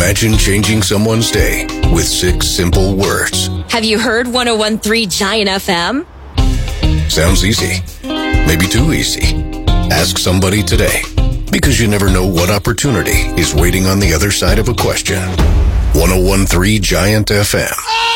Imagine changing someone's day with 6 simple words. Have you heard 101.3 Giant FM? Sounds easy. Maybe too easy. Ask somebody today, because you never know what opportunity is waiting on the other side of a question. 101.3 Giant FM.